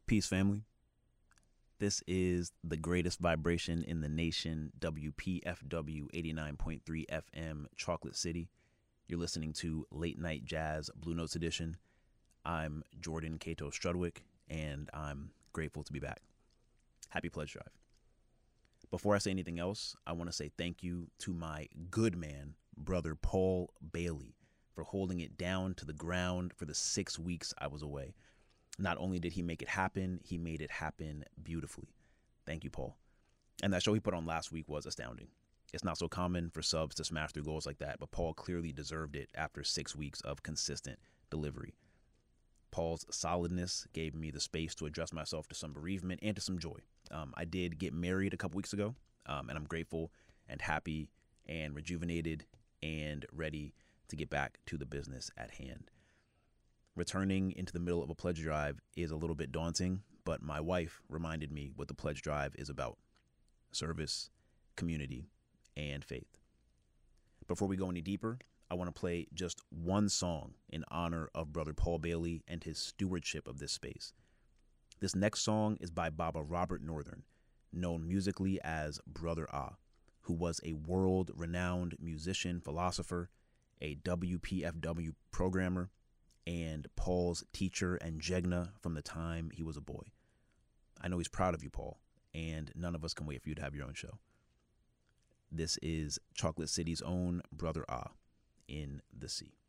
Peace, family. This is the greatest vibration in the nation, WPFW 89.3 FM, Chocolate City. You're listening to Late Night Jazz Blue Notes Edition. I'm Jordan Cato Strudwick, and I'm grateful to be back. Happy Pledge Drive. Before I say anything else, I want to say thank you to my good man, brother Paul Bailey, for holding it down to the ground for the 6 weeks I was away. Not only did he make it happen, he made it happen beautifully. Thank you, Paul. And that show he put on last week was astounding. It's not so common for subs to smash through goals like that, but Paul clearly deserved it after 6 weeks of consistent delivery. Paul's solidness gave me the space to adjust myself to some bereavement and to some joy. I did get married a couple weeks ago, and I'm grateful and happy and rejuvenated and ready to get back to the business at hand. Returning into the middle of a pledge drive is a little bit daunting, but my wife reminded me what the pledge drive is about: service, community, and faith. Before we go any deeper, I want to play just one song in honor of Brother Paul Bailey and his stewardship of this space. This next song is by Baba Robert Northern, known musically as Brother Ah, who was a world-renowned musician, philosopher, a WPFW programmer, and Paul's teacher and Jegna from the time he was a boy. I know he's proud of you, Paul, and none of us can wait for you to have your own show. This is Chocolate City's own Brother Ah, In the Sea.